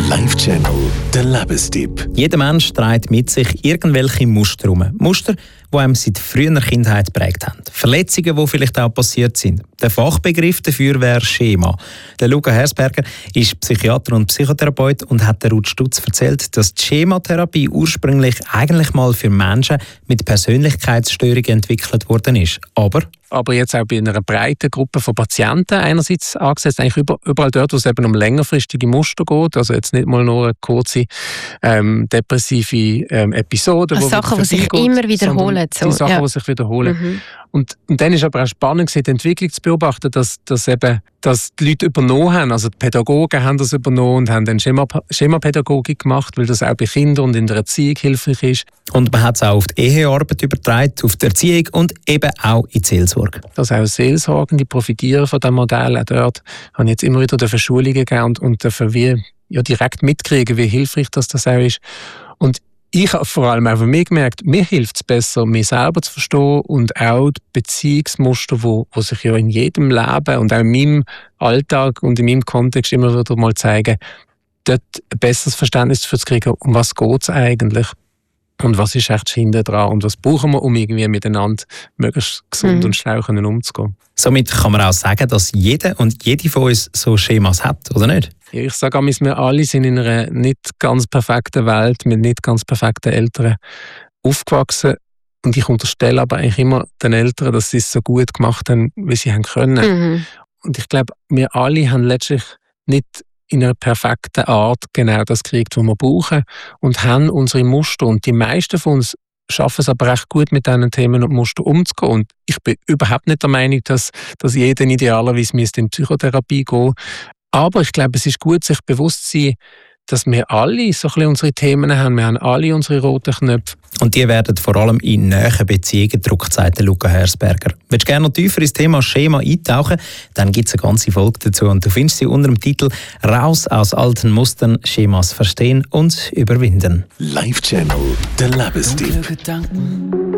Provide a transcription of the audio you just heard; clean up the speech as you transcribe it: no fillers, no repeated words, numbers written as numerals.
Live Channel, der Lebenstipp. Jeder Mensch trägt mit sich irgendwelche Muster herum. Muster, die einem seit früher Kindheit geprägt haben. Verletzungen, die vielleicht auch passiert sind. Der Fachbegriff dafür wäre Schema. Der Luca Hersberger ist Psychiater und Psychotherapeut und hat der Ruth Stutz erzählt, dass die Schematherapie ursprünglich eigentlich mal für Menschen mit Persönlichkeitsstörungen entwickelt worden ist. Aber jetzt auch bei einer breiten Gruppe von Patienten einerseits angesetzt, eigentlich überall dort, wo es eben um längerfristige Muster geht, also jetzt nicht mal nur eine kurze depressive Episode, also Sachen, die sich immer wiederholen. Die Sachen, die sich wiederholen. Mhm. Und dann ist aber auch spannend, die Entwicklung zu beobachten, dass die Leute übernommen haben, also die Pädagogen haben das übernommen und haben dann Schemapädagogik gemacht, weil das auch bei Kindern und in der Erziehung hilfreich ist. Und man hat es auch auf die Ehearbeit übertragen, auf die Erziehung und eben auch in die Seelsorge. Dass auch Seelsorgende profitieren von diesem Modell. Auch dort habe ich jetzt immer wieder Verschulungen gegeben und dafür direkt mitkriegen, wie hilfreich das auch ist. Und ich habe vor allem auch für mich gemerkt, mir hilft es besser, mich selber zu verstehen und auch die Beziehungsmuster, die sich ja in jedem Leben und auch in meinem Alltag und in meinem Kontext immer wieder mal zeigen, dort ein besseres Verständnis dafür zu kriegen, um was geht es eigentlich und was ist echt hinten dran und was brauchen wir, um irgendwie miteinander möglichst gesund und schlau umzugehen. Somit kann man auch sagen, dass jeder und jede von uns so Schemas hat, oder nicht? Ja, ich sage, wir alle sind in einer nicht ganz perfekten Welt mit nicht ganz perfekten Eltern aufgewachsen. Und ich unterstelle aber eigentlich immer den Eltern, dass sie es so gut gemacht haben, wie sie haben können. Mhm. Und ich glaube, wir alle haben letztlich nicht in einer perfekten Art genau das gekriegt, was wir brauchen und haben unsere Muster. Und die meisten von uns schaffen es aber recht gut, mit diesen Themen und Mustern umzugehen. Und ich bin überhaupt nicht der Meinung, dass jeder idealerweise in Psychotherapie gehen müsste. Aber ich glaube, es ist gut, sich bewusst zu sein, dass wir alle so ein bisschen unsere Themen haben. Wir haben alle unsere roten Knöpfe. Und die werden vor allem in nahen Beziehungen gedruckt, sagt Luca Hersberger. Willst du gerne noch tiefer ins Thema Schema eintauchen? Dann gibt es eine ganze Folge dazu. Und du findest sie unter dem Titel «Raus aus alten Mustern, Schemas verstehen und überwinden». Live Channel, der Lebenstipp.